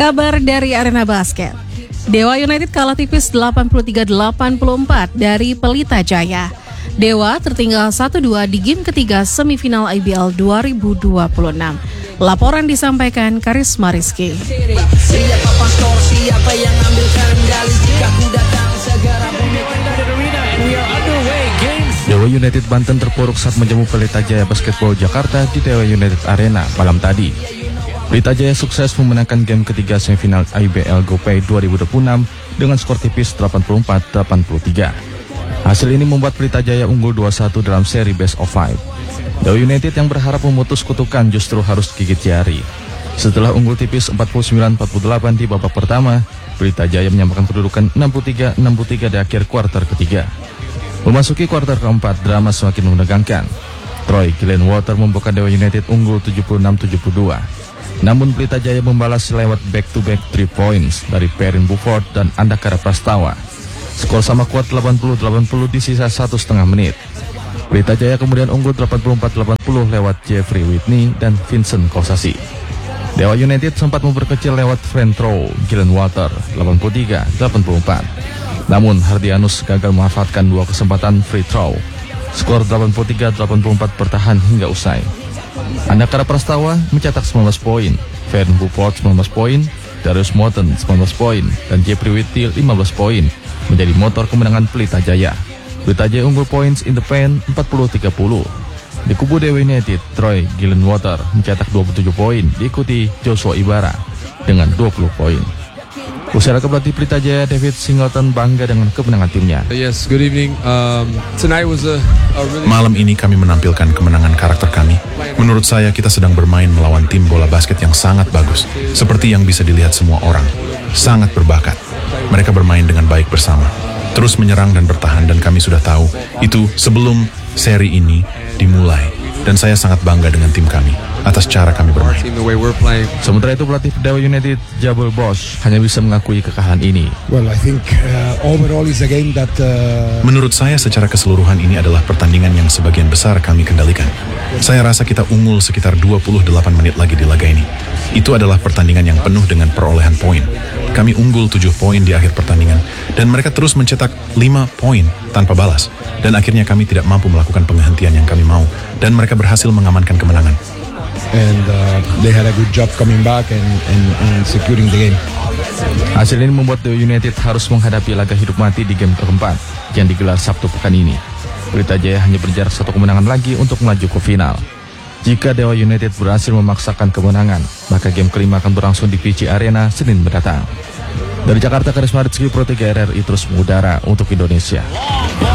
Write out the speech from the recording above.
Kabar dari Arena Basket. Dewa United kalah tipis 83-84 dari Pelita Jaya. Dewa tertinggal 1-2 di game ketiga semifinal IBL 2026. Laporan disampaikan Karisma Rizky. Dewa United Banten terpuruk saat menjamu Pelita Jaya Basketball Jakarta di Dewa United Arena malam tadi. Pelita Jaya sukses memenangkan game ketiga semifinal IBL GoPay 2026 dengan skor tipis 84-83. Hasil ini membuat Pelita Jaya unggul 2-1 dalam seri best of 5. Dewa United yang berharap memutus kutukan justru harus gigit jari. Setelah unggul tipis 49-48 di babak pertama, Pelita Jaya menyamakan kedudukan 63-63 di akhir kuarter ketiga. Memasuki kuarter keempat, drama semakin menegangkan. Troy Gillenwater membuka Dewa United unggul 76-72. Namun Pelita Jaya membalas lewat back-to-back 3 points dari Perrin Buford dan Andakara Prastawa. Skor sama kuat 80-80 di sisa 1,5 menit. Pelita Jaya kemudian unggul 84-80 lewat Jeffrey Whitney dan Vincent Kosasi. Dewa United sempat memperkecil lewat Troy Gillenwater 83-84. Namun Hardianus gagal memanfaatkan dua kesempatan free throw. Skor 83-84 bertahan hingga usai. Andakara Prastawa mencetak 19 poin, Perrin Buford 19 poin, Darius Morton 19 poin, dan Jeffrey Whitney 15 poin menjadi motor kemenangan Pelita Jaya. Pelita Jaya unggul points in the paint 40-30. Di kubu Dewa United, Troy Gillenwater mencetak 27 poin, diikuti Joshua Ibarra dengan 20 poin. Usai laga pelatih Pelita Jaya, David Singleton bangga dengan kemenangan timnya. Yes, good evening. Tonight was a really... Malam ini kami menampilkan kemenangan karakter kami. Menurut saya kita sedang bermain melawan tim bola basket yang sangat bagus. Seperti yang bisa dilihat semua orang. Sangat berbakat. Mereka bermain dengan baik bersama. Terus menyerang dan bertahan, dan kami sudah tahu itu sebelum seri ini dimulai. Dan saya sangat bangga dengan tim kami atas cara kami bermain. Sementara itu pelatih Dewa United Jabal Bosch hanya bisa mengakui kekalahan ini. Well, I think overall is a game that Menurut saya secara keseluruhan ini adalah pertandingan yang sebagian besar kami kendalikan. Saya rasa kita unggul sekitar 28 menit lagi di laga ini. Itu adalah pertandingan yang penuh dengan perolehan poin. Kami unggul 7 poin di akhir pertandingan, dan mereka terus mencetak 5 poin tanpa balas. Dan akhirnya kami tidak mampu melakukan penghentian yang kami mau, dan mereka berhasil mengamankan kemenangan. and they had a good job coming back and securing the game. Hasil ini membuat Dewa United harus menghadapi laga hidup mati di game keempat yang digelar Sabtu pekan ini. Pelita Jaya hanya berjarak 1 kemenangan lagi untuk melaju ke final. Jika Dewa United berhasil memaksakan kemenangan, maka game kelima akan berlangsung di PG Arena Senin mendatang. Dari Jakarta, Karisma Rizky, Pro 3 RRI terus mengudara untuk Indonesia.